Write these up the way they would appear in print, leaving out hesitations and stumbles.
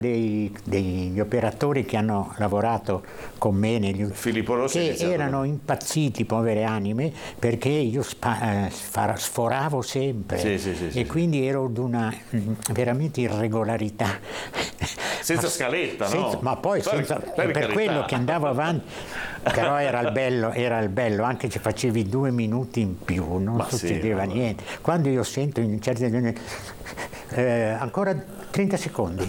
degli operatori che hanno lavorato con me Filippo Rossi, che erano impazziti, povere anime, perché io sforavo sempre e quindi ero di una veramente irregolarità. Senza scaletta, no? Ma poi per quello che andavo avanti, però era il bello, anche se facevi 2 minuti in più, non succedeva niente. Quando io sento in certe ancora 30 secondi.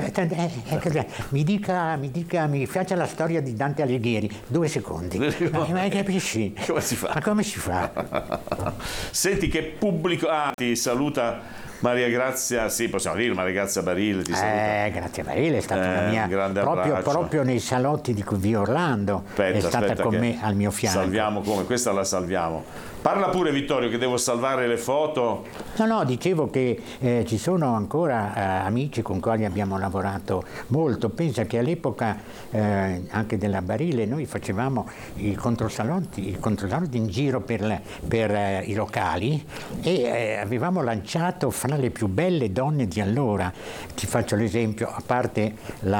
Mi faccia la storia di Dante Alighieri, 2 secondi. Ma capisci? Come si fa? Ma come si fa? Senti che pubblico. Ti saluta Maria Grazia, sì, possiamo dire Maria Grazia Barile, ti saluta. Grazia Barile è stata una mia grande proprio nei salotti di via Orlando. È stata con me al mio fianco. Salviamo come? Questa la salviamo. Parla pure Vittorio, che devo salvare le foto. No, dicevo che ci sono ancora amici con cui abbiamo lavorato molto. Pensa che all'epoca anche della Barile noi facevamo i controsalotti in giro per i locali e avevamo lanciato fra le più belle donne di allora. Ti faccio l'esempio, a parte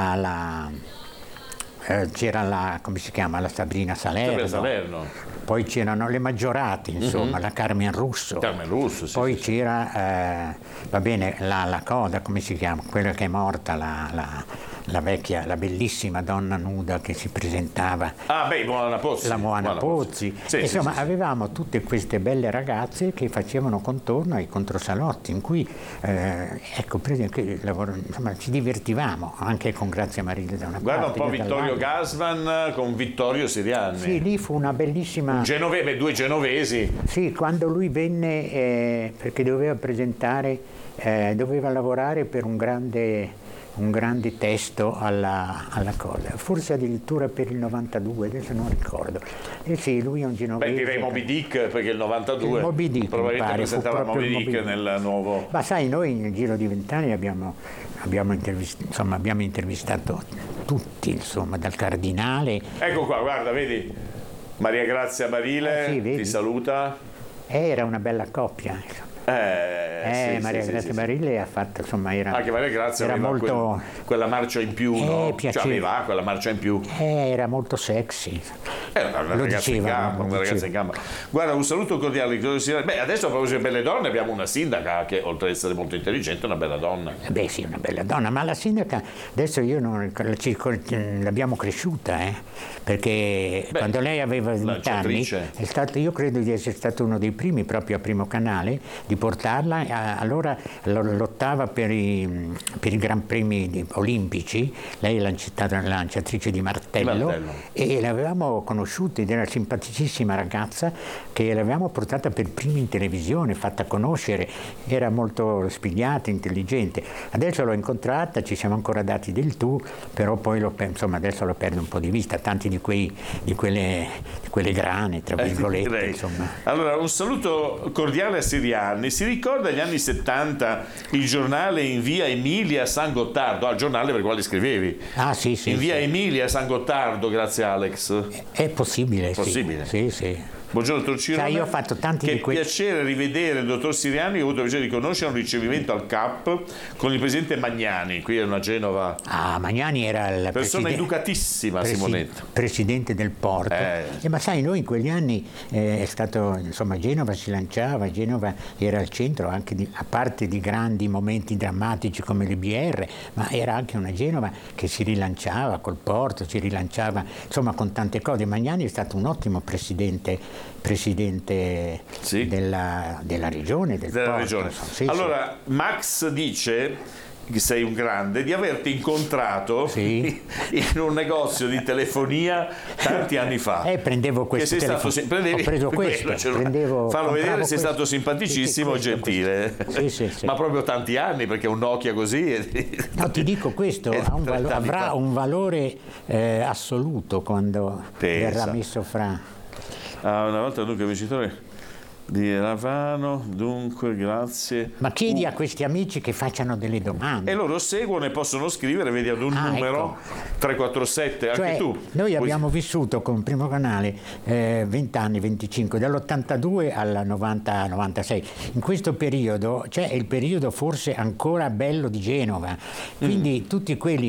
c'era come si chiama, la Sabrina Salerno. Poi c'erano le maggiorate, insomma, la Carmen Russo. Sì, poi sì. c'era, va bene, la coda, come si chiama? Quella che è morta, la vecchia, la bellissima donna nuda che si presentava. Moana Pozzi. La Moana Pozzi. Insomma, avevamo tutte queste belle ragazze che facevano contorno ai controsalotti, in cui, ci divertivamo, anche con Grazia Barile da una parte. Guarda un po' Vittorio Gassman con Vittorio Sirianni. Sì, lì fu una bellissima... due genovesi. Sì, quando lui venne, perché doveva presentare, doveva lavorare per un grande testo alla cosa, forse addirittura per il 92, adesso non ricordo. Sì, lui è un genovese. Direi Moby Dick, perché il 92 Moby Dick, probabilmente presentava Moby Dick nel nuovo... Ma sai, noi nel giro di 20 anni abbiamo intervistato tutti, insomma, dal cardinale. Ecco qua, guarda, vedi, Maria Grazia Barile ti saluta. Era una bella coppia. Maria Grazia Barile ha fatto, insomma, anche Maria Grazia era aveva molto quella marcia in più, no? Aveva quella marcia in più. Era molto sexy. Una ragazza in gamba. Guarda, un saluto cordiale. Adesso a proposito di belle donne abbiamo una sindaca che, oltre ad essere molto intelligente, è una bella donna. Sì, una bella donna, ma la sindaca adesso l'abbiamo cresciuta, perché quando lei aveva 20 anni io credo di essere stato uno dei primi, proprio a Primo Canale, di portarla. Allora lottava per i Gran Premi olimpici. Lei è lanciatrice di martello e l'avevamo conosciuta ed era una simpaticissima ragazza che l'avevamo portata per prima in televisione, fatta conoscere, era molto spigliata, intelligente. Adesso l'ho incontrata, ci siamo ancora dati del tu, però poi adesso lo perdo un po' di vista, tanti di quelle grane, tra virgolette, insomma. Allora, un saluto cordiale a Sirianni. Si ricorda gli anni 70 il giornale in via Emilia San Gottardo, al giornale per il quale scrivevi? Sì. In via Emilia San Gottardo, grazie Alex. È possibile. Sì. Buongiorno dottor Cirone. Io ho fatto tanti che piacere rivedere il dottor Sirianni, che ho avuto il piacere di conoscere un ricevimento al CAP con il presidente Magnani, qui a Genova. Magnani era il persona educatissima, Simonetta. Presidente del Porto. Ma sai, noi in quegli anni è stato, insomma, Genova si lanciava, Genova era al centro anche a parte di grandi momenti drammatici come le BR, ma era anche una Genova che si rilanciava col porto, si rilanciava, insomma, con tante cose. Magnani è stato un ottimo presidente della regione, della regione. Allora, Max dice che sei un grande, di averti incontrato in un negozio di telefonia tanti anni fa. Prendevo questo telefono. Ho preso questo. Farlo vedere, sei stato simpaticissimo e gentile. Sì. Ma proprio tanti anni, perché un Nokia così... No, ti dico, questo avrà un valore assoluto quando verrà messo fra... Una volta dunque vincitore di Ravano, dunque, grazie. Ma chiedi a questi amici che facciano delle domande. E loro seguono e possono scrivere, vedi, ad un numero, ecco. 347, cioè, anche tu. Noi abbiamo vissuto con Primo Canale 20 anni, 25, dall'82 al 90-96. In questo periodo c'è il periodo forse ancora bello di Genova, quindi tutti quelli